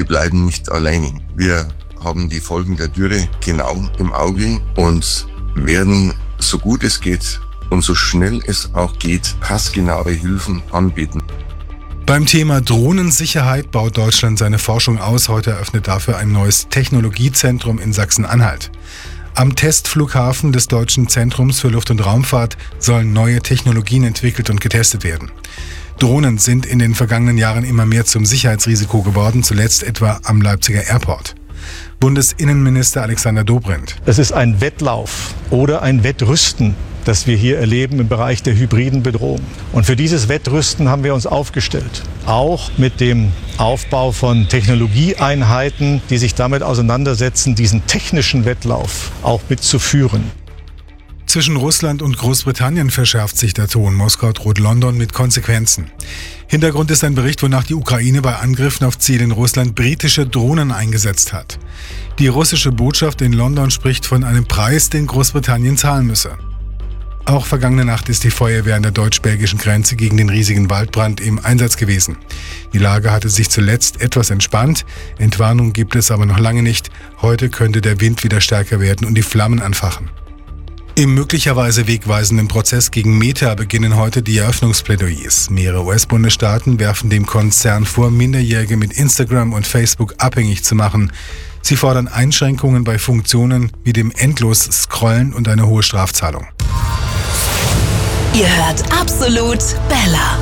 bleiben nicht alleine. Wir haben die Folgen der Dürre genau im Auge und werden, so gut es geht und so schnell es auch geht, passgenaue Hilfen anbieten. Beim Thema Drohnensicherheit baut Deutschland seine Forschung aus. Heute eröffnet dafür ein neues Technologiezentrum in Sachsen-Anhalt. Am Testflughafen des Deutschen Zentrums für Luft- und Raumfahrt sollen neue Technologien entwickelt und getestet werden. Drohnen sind in den vergangenen Jahren immer mehr zum Sicherheitsrisiko geworden, zuletzt etwa am Leipziger Airport. Bundesinnenminister Alexander Dobrindt. Es ist ein Wettlauf oder ein Wettrüsten, das wir hier erleben im Bereich der hybriden Bedrohung. Und für dieses Wettrüsten haben wir uns aufgestellt. Auch mit dem Aufbau von Technologieeinheiten, die sich damit auseinandersetzen, diesen technischen Wettlauf auch mitzuführen. Zwischen Russland und Großbritannien verschärft sich der Ton. Moskau droht London mit Konsequenzen. Hintergrund ist ein Bericht, wonach die Ukraine bei Angriffen auf Ziele in Russland britische Drohnen eingesetzt hat. Die russische Botschaft in London spricht von einem Preis, den Großbritannien zahlen müsse. Auch vergangene Nacht ist die Feuerwehr an der deutsch-belgischen Grenze gegen den riesigen Waldbrand im Einsatz gewesen. Die Lage hatte sich zuletzt etwas entspannt. Entwarnung gibt es aber noch lange nicht. Heute könnte der Wind wieder stärker werden und die Flammen anfachen. Im möglicherweise wegweisenden Prozess gegen Meta beginnen heute die Eröffnungsplädoyers. Mehrere US-Bundesstaaten werfen dem Konzern vor, Minderjährige mit Instagram und Facebook abhängig zu machen. Sie fordern Einschränkungen bei Funktionen wie dem Endlos-Scrollen und eine hohe Strafzahlung. Ihr hört Absolut Bella.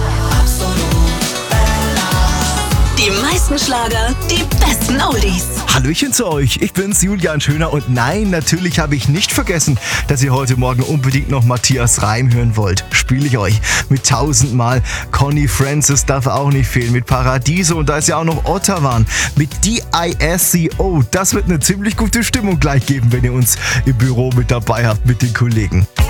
Die meisten Schlager, die besten Oldies. Hallöchen zu euch, ich bin's, Julian Schöner, und nein, natürlich habe ich nicht vergessen, dass ihr heute Morgen unbedingt noch Matthias Reim hören wollt. Spiele ich euch mit 1000-mal. Connie Francis darf auch nicht fehlen mit Paradiso, und da ist ja auch noch Ottavan mit DISCO. Das wird eine ziemlich gute Stimmung gleich geben, wenn ihr uns im Büro mit dabei habt mit den Kollegen.